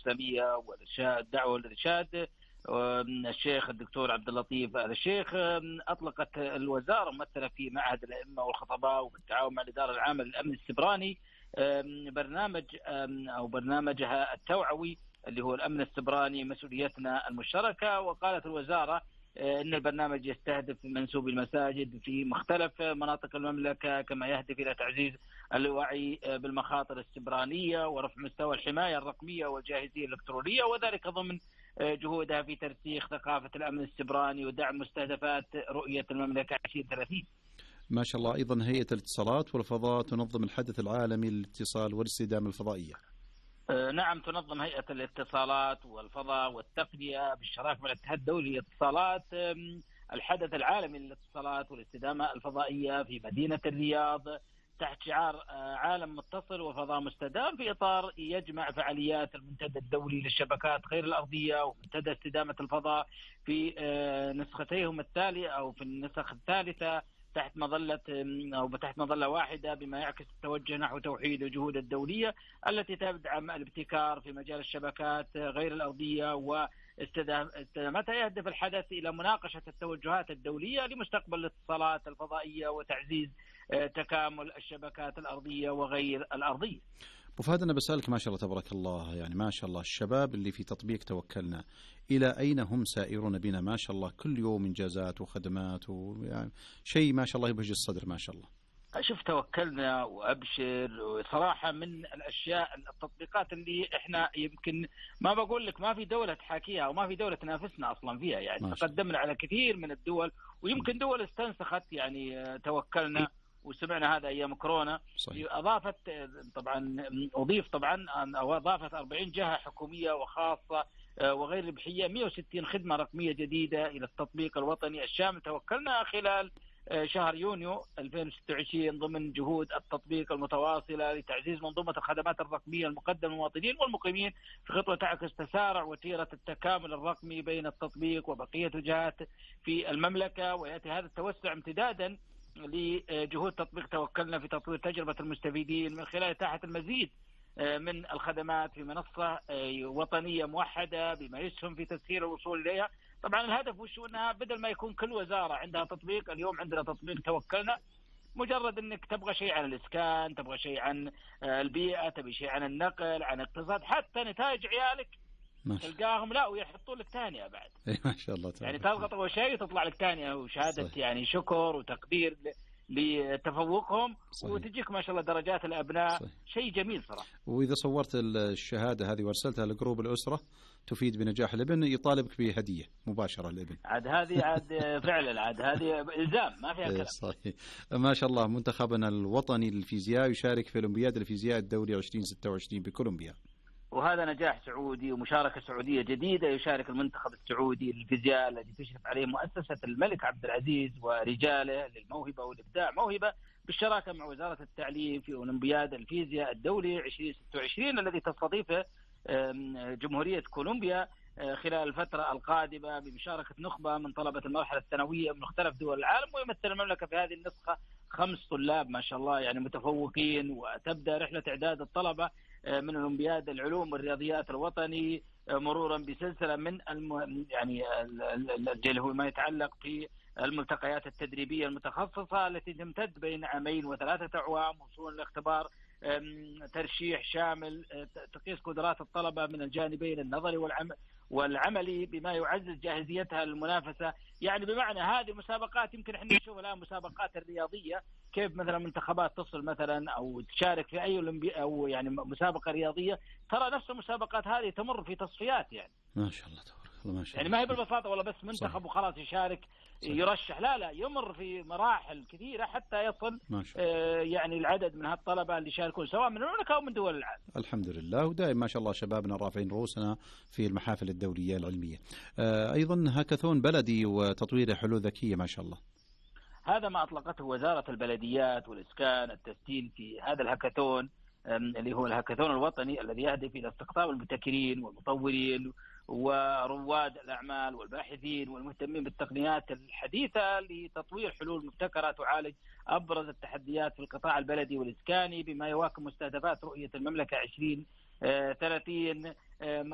الإسلامية والإرشاد الدعوة والإرشاد الشيخ الدكتور عبد اللطيف آل الشيخ، أطلقت الوزارة ممثلة في معهد الأئمة والخطباء وبالتعاون مع الإدارة العامة للأمن السبراني برنامج أو برنامجها التوعوي اللي هو الأمن السبراني مسؤوليتنا المشتركة. وقالت الوزارة إن البرنامج يستهدف منسوبي المساجد في مختلف مناطق المملكة، كما يهدف إلى تعزيز الوعي بالمخاطر السبرانية ورفع مستوى الحماية الرقمية والجاهزية الإلكترونية، وذلك ضمن جهودها في ترسيخ ثقافة الأمن السبراني ودعم مستهدفات رؤية المملكة 2030. ما شاء الله. أيضا هيئة الاتصالات والفضاء تنظم الحدث العالمي للاتصال والاستدامة الفضائية. نعم، تنظم هيئة الاتصالات والفضاء والتقنية بالشراكة مع الاتحاد الدولي للاتصالات الحدث العالمي للاتصالات والاستدامة الفضائية في مدينة الرياض تحت شعار عالم متصل وفضاء مستدام، في إطار يجمع فعاليات المنتدى الدولي للشبكات غير الأرضية ومنتدى استدامة الفضاء في نسختيهم التالية أو في النسخ الثالثة تحت مظلة واحدة، بما يعكس التوجه نحو توحيد الجهود الدولية التي تدعم الابتكار في مجال الشبكات غير الأرضية واستدامتها. يهدف الحدث إلى مناقشة التوجهات الدولية لمستقبل الاتصالات الفضائية وتعزيز تكامل الشبكات الأرضية وغير الأرضية. أبو فهد، أنا بسألك ما شاء الله تبارك الله، يعني ما شاء الله الشباب اللي في تطبيق توكلنا إلى أين هم سائرون بنا؟ ما شاء الله كل يوم إنجازات وخدمات يعني شيء ما شاء الله يبهج الصدر ما شاء الله. شوف، توكلنا وأبشر صراحة من الأشياء التطبيقات اللي إحنا يمكن ما بقول لك ما في دولة تحاكيها أو ما في دولة تنافسنا أصلا فيها، يعني تقدمنا على كثير من الدول ويمكن دول استنسخت يعني توكلنا، وسمعنا هذا أيام كورونا. أضيف طبعا أو أضافت 40 جهة حكومية وخاصة وغير ربحية 160 خدمة رقمية جديدة إلى التطبيق الوطني الشامل توكلنا خلال شهر يونيو 2026 ضمن جهود التطبيق المتواصلة لتعزيز منظومة الخدمات الرقمية المقدمة للمواطنين والمقيمين في خطوة تعكس تسارع وتيرة التكامل الرقمي بين التطبيق وبقية وجهات في المملكة. ويأتي هذا التوسع امتدادا لجهود تطبيق توكلنا في تطوير تجربة المستفيدين من خلال إتاحة المزيد من الخدمات في منصة وطنية موحدة بما يسهم في تسهيل الوصول إليها. طبعا الهدف وش أنها بدل ما يكون كل وزارة عندها تطبيق، اليوم عندنا تطبيق توكلنا، مجرد أنك تبغى شيء عن الإسكان، تبغى شيء عن البيئة، تبغى شيء عن النقل، عن الاقتصاد، حتى نتائج عيالك تلقاهم لا ويحطوا لك ثانية بعد. ما شاء الله يعني تضغط أول شيء وتطلع لك ثانية وشهادة يعني شكر وتقدير لتفوقهم. صحيح. وتجيك ما شاء الله درجات الأبناء. صحيح. شيء جميل صراحة. وإذا صورت الشهادة هذه وارسلتها لجروب الأسرة تفيد بنجاح الابن، يطالبك بهدية مباشرة الابن. هذه فعلا هذه إلزام ما فيها كلام. صحيح. ما شاء الله منتخبنا الوطني للفيزياء يشارك في أولمبياد الفيزياء الدولي 2026 بكولومبيا، وهذا نجاح سعودي ومشاركة سعودية جديدة. يشارك المنتخب السعودي للفيزياء الذي تشرف عليه مؤسسة الملك عبد العزيز ورجاله للموهبة والإبداع موهبة بالشراكة مع وزارة التعليم في أولمبياد الفيزياء الدولي 2026 الذي تستضيفه جمهورية كولومبيا خلال الفترة القادمة بمشاركة نخبة من طلبة المرحلة الثانوية من مختلف دول العالم. ويمثل المملكة في هذه النسخة 5 طلاب ما شاء الله يعني متفوقين. وتبدأ رحلة إعداد الطلبة من أولمبياد العلوم والرياضيات الوطني مرورا بسلسلة من اللي هو ما يتعلق في الملتقيات التدريبية المتخصصة التي تمتد بين 2 و3 أعوام، وصولا لاختبار ترشيح شامل تقيس قدرات الطلبة من الجانبين النظري والعملي بما يعزز جاهزيتها للمنافسة. يعني بمعنى هذه مسابقات يمكن احنا نشوف الآن مسابقات الرياضية كيف مثلا منتخبات تصل مثلا أو تشارك في أي أو يعني مسابقة رياضية، ترى نفس المسابقات هذه تمر في تصفيات. يعني ما شاء الله تبارك الله ما شاء يعني الله. ما هي بالبساطة ولا بس منتخب وخلاص يشارك. صح. يرشح لا يمر في مراحل كثيرة حتى يصل يعني العدد من هالطلبة اللي يشاركون سواء من المملكة أو من دول العالم. الحمد لله. ودائما ما شاء الله شبابنا رافعين رؤوسنا في المحافل الدولية العلمية. أيضا هاكاثون بلدي وتطوير حلول ذكية ما شاء الله. هذا ما أطلقته وزارة البلديات والإسكان التسجيل في هذا الهاكاثون اللي هو الهاكاثون الوطني الذي يهدف إلى استقطاب المبتكرين والمطورين ورواد الأعمال والباحثين والمهتمين بالتقنيات الحديثة لتطوير حلول مبتكرة تعالج أبرز التحديات في القطاع البلدي والإسكاني بما يواكب مستهدفات رؤية المملكة 2030.